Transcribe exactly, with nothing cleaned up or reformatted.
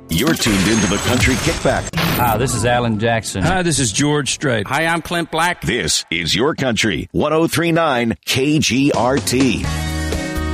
You're tuned into the Country Kickback. Hi, this is Alan Jackson. Hi, this is George Strait. Hi, I'm Clint Black. This is your country. one oh three point nine K G R T.